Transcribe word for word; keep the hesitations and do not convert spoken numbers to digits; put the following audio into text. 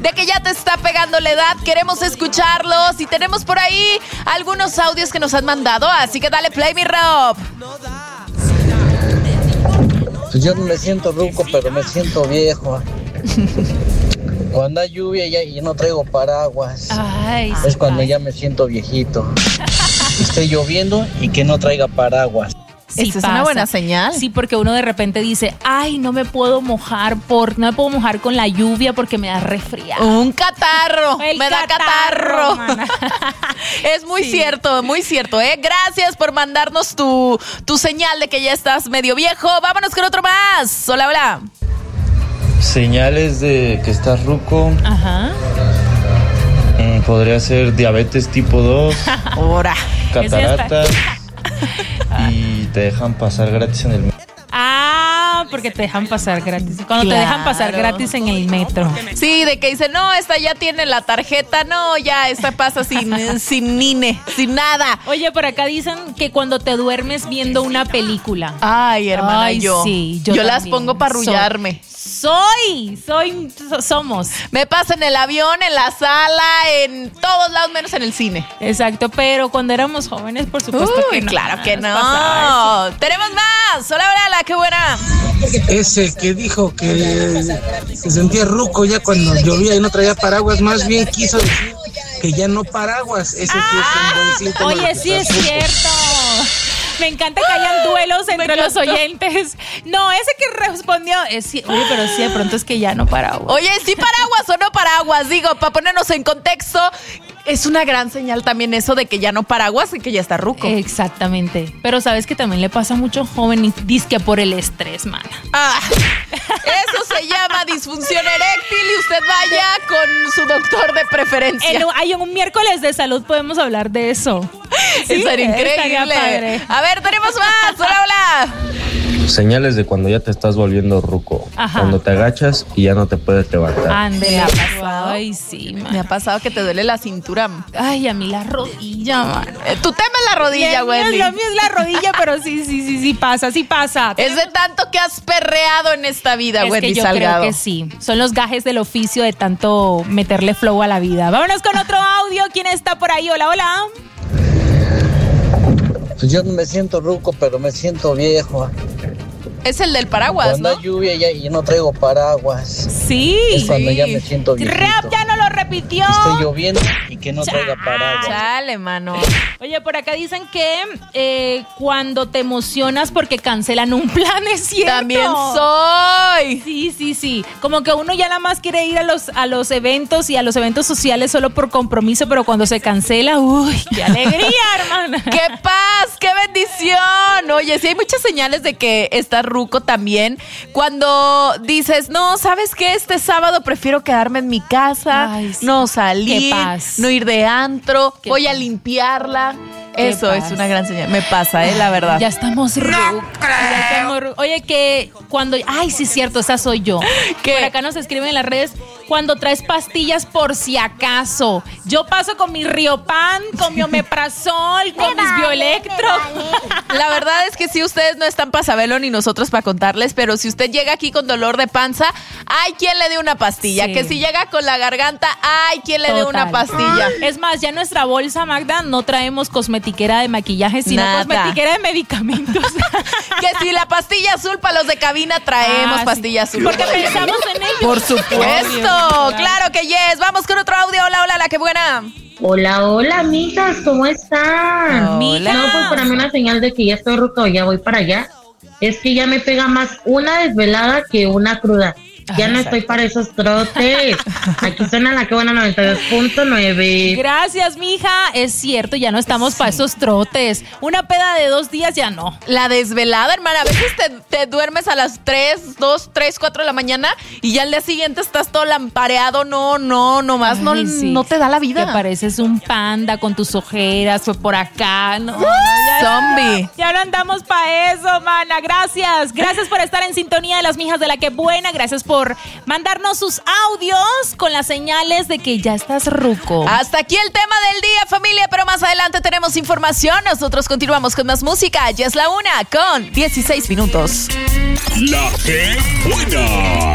de que ya te está pegando la edad. Queremos escucharlos y tenemos por ahí algunos audios que nos han mandado, así que dale play, mi Rob. Pues yo no me siento ruco, pero me siento viejo. Cuando hay lluvia ya, y no traigo paraguas, Ay, es sí, cuando ay. ya me siento viejito. Esté lloviendo y que no traiga paraguas. Sí, esa es una buena señal. Sí, porque uno de repente dice, ay, no me puedo mojar por, no me puedo mojar con la lluvia porque me da resfriado. Un catarro, El me da catarro, catarro. Es muy sí. cierto, muy cierto, ¿eh? Gracias por mandarnos tu, tu señal de que ya estás medio viejo. Vámonos con otro más. Hola, hola. Señales de que estás ruco. Ajá. Mm, podría ser diabetes tipo dos. Ahora. Cataratas. Y te dejan pasar gratis en el metro. Ah, porque te dejan pasar gratis. Cuando claro. te dejan pasar gratis en el metro. Sí, de que dicen, no, esta ya tiene la tarjeta. No, ya, esta pasa sin, sin nine, sin nada. Oye, por acá dicen que cuando te duermes viendo una película. Ay, hermana, Ay, yo. Sí, yo yo las también. pongo para arrullarme. Soy, soy, so, somos. Me pasa en el avión, en la sala, en todos lados, menos en el cine. Exacto, pero cuando éramos jóvenes, por supuesto Uy, que no. claro que no. Tenemos más. Hola, hola, qué buena. Ese que dijo que se sentía ruco ya cuando llovía y no traía paraguas, más bien quiso decir que ya no paraguas. Ese sí es un buen síntoma. Oye, sí es cierto. Me encanta que hayan duelos entre los oyentes. No, ese que respondió es, oye, pero sí, de pronto es que ya no paraguas. Oye, ¿sí paraguas o no paraguas? Digo, para ponernos en contexto, es una gran señal también eso de que ya no paraguas y que ya está ruco. Exactamente. Pero sabes que también le pasa a mucho joven y disque por el estrés, mana. Ah, eso se llama disfunción eréctil y usted vaya con su doctor de preferencia. En, hay un miércoles de salud podemos hablar de eso. Sí, sería increíble. A ver, tenemos más. Hola, hola. Señales de cuando ya te estás volviendo ruco. Ajá. Cuando te agachas y ya no te puedes levantar. Ande, me ha pasado. Ay, sí, man. Me ha pasado que te duele la cintura. Ay, a mí la rodilla, man. Eh, tu tema es la rodilla, Wendy. Lo mío es la rodilla, pero sí, sí, sí, sí pasa, sí pasa. Es de tanto que has perreado en esta vida, es Wendy que yo Salgado. Creo que sí. Son los gajes del oficio de tanto meterle flow a la vida. Vámonos con otro audio. ¿Quién está por ahí? Hola, hola. Pues yo no me siento ruco, pero me siento viejo. Es el del paraguas, Cuando ¿no? hay lluvia ya, y no traigo paraguas. Sí. Es cuando sí. ya me siento viejito. Rap ya no lo repitió. Esté lloviendo y que no traiga paraguas. Chale, mano. Oye, por acá dicen que eh, cuando te emocionas porque cancelan un plan, es cierto. También soy. Sí, sí, sí. Como que uno ya nada más quiere ir a los, a los eventos y a los eventos sociales solo por compromiso, pero cuando se cancela, uy, qué alegría, hermana. ¡Qué paz! ¡Qué bendición! Oye, sí hay muchas señales de que estás ruco también. Cuando dices, no, ¿sabes qué? Este sábado prefiero quedarme en mi casa, Ay, sí. no salir, Qué paz. no ir de antro, Qué voy paz. a limpiarla. Qué Eso paz. es una gran señal. Me pasa, ¿eh? La verdad. Ya estamos rucos. Ya estamos ru- Oye, que cuando... Ay, sí, cierto, esa soy yo. ¿Qué? Por acá nos escriben en las redes, cuando traes pastillas por si acaso. Yo paso con mi Riopan, con mi omeprazol, con mis Bioelectro. La verdad es que sí, ustedes no están para saberlo ni nosotros para contarles, pero si usted llega aquí con dolor de panza, hay quien le dé una pastilla. Sí. Que si llega con la garganta, hay quien le dé Total. una pastilla. Es más, ya en nuestra bolsa, Magda, no traemos cosmetiquera de maquillaje, sino Nada. cosmetiquera de medicamentos. Que si la pastilla azul para los de cabina, traemos Ah, sí. pastilla azul. Porque pensamos en ellos. Por supuesto, claro que yes. Vamos con otro audio. Hola, hola, la que buena. Hola, hola, amigas, ¿cómo están? Hola. No, pues para mí una señal de que ya estoy ruco, ya voy para allá, es que ya me pega más una desvelada que una cruda. Ya Ah, no exacto. estoy para esos trotes. Aquí suena la que buena noventa y dos punto nueve. Gracias, mija. Es cierto, ya no estamos para esos trotes. Una peda de dos días ya no. La desvelada, hermana. A veces te, te duermes a las tres, dos, tres, cuatro de la mañana y ya al día siguiente estás todo lampareado. No, no, nomás no, Ay, sí. no te da la vida. Te pareces un panda con tus ojeras, fue por acá. No, no, ya, Zombie. Ya no andamos para eso, mana. Gracias. Gracias por estar en sintonía de las mijas de la que buena. Gracias por mandarnos sus audios con las señales de que ya estás ruco. Hasta aquí el tema del día, familia, pero más adelante tenemos información. Nosotros continuamos con más música. Ya es la una con dieciséis minutos. La que buena.